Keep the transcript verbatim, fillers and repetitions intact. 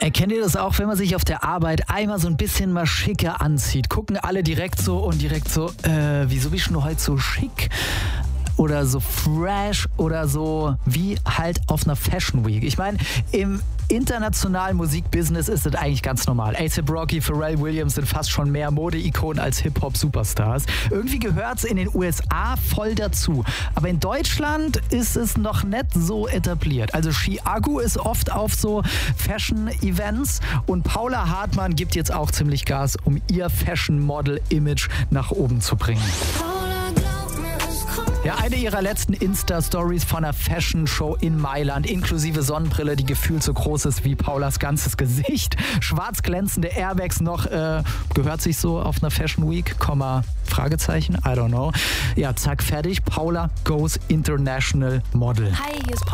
Erkennt ihr das auch, wenn man sich auf der Arbeit einmal so ein bisschen mal schicker anzieht? Gucken alle direkt so und direkt so, äh, wieso bist du heute so schick? Oder so fresh oder so wie halt auf einer Fashion Week. Ich meine, im internationalen Musikbusiness ist das eigentlich ganz normal. A$AP Rocky, Pharrell Williams sind fast schon mehr Mode-Ikonen als Hip-Hop-Superstars. Irgendwie gehört es in den U S A voll dazu. Aber in Deutschland ist es noch nicht so etabliert. Also Chiago ist oft auf so Fashion-Events und Paula Hartmann gibt jetzt auch ziemlich Gas, um ihr Fashion-Model-Image nach oben zu bringen. Ja, eine ihrer letzten Insta-Stories von einer Fashion-Show in Mailand, inklusive Sonnenbrille, die gefühlt so groß ist wie Paulas ganzes Gesicht. Schwarz glänzende Airbags noch, äh, gehört sich so auf einer Fashion Week, Komma, Fragezeichen, I don't know. Ja, zack, fertig. Paula goes international model. Hi, hier ist Paula.